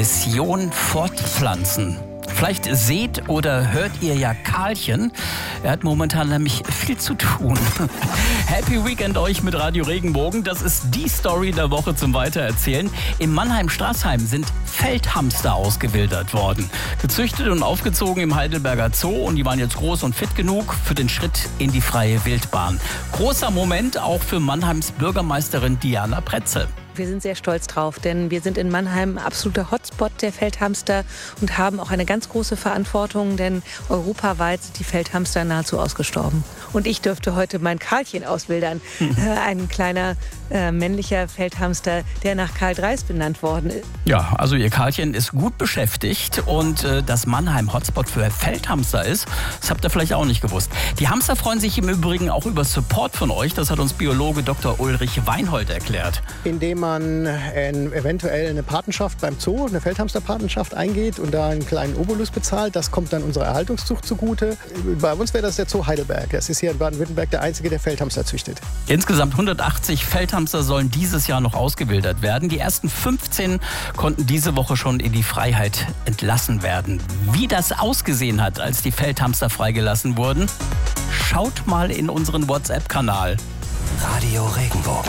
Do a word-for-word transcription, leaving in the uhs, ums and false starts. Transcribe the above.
Mission Fortpflanzen. Vielleicht seht oder hört ihr ja Karlchen. Er hat momentan nämlich viel zu tun. Happy Weekend euch mit Radio Regenbogen. Das ist die Story der Woche zum Weitererzählen. In Mannheim-Straßheim sind Feldhamster ausgewildert worden. Gezüchtet und aufgezogen im Heidelberger Zoo. Und die waren jetzt groß und fit genug für den Schritt in die freie Wildbahn. Großer Moment auch für Mannheims Bürgermeisterin Diana Pretzel. Wir sind sehr stolz drauf, denn wir sind in Mannheim ein absoluter Hotspot der Feldhamster und haben auch eine ganz große Verantwortung, denn europaweit sind die Feldhamster nahezu ausgestorben. Und ich dürfte heute mein Karlchen auswildern, mhm. äh, ein kleiner äh, männlicher Feldhamster, der nach Karl Dreis benannt worden ist. Ja, also ihr Karlchen ist gut beschäftigt und äh, dass Mannheim Hotspot für Feldhamster ist, das habt ihr vielleicht auch nicht gewusst. Die Hamster freuen sich im Übrigen auch über Support von euch, das hat uns Biologe Doktor Ulrich Weinhold erklärt. Indem man äh, eventuell eine Patenschaft beim Zoo, eine Feldhamsterpatenschaft eingeht und da einen kleinen Obolus bezahlt, das kommt dann unserer Erhaltungszucht zugute. Bei uns wäre das der Zoo Heidelberg. Das ist hier in Baden-Württemberg der einzige, der Feldhamster züchtet. Insgesamt hundertachtzig Feldhamster sollen dieses Jahr noch ausgewildert werden. Die ersten fünfzehn konnten diese Woche schon in die Freiheit entlassen werden. Wie das ausgesehen hat, als die Feldhamster freigelassen wurden, schaut mal in unseren WhatsApp-Kanal. Radio Regenbogen.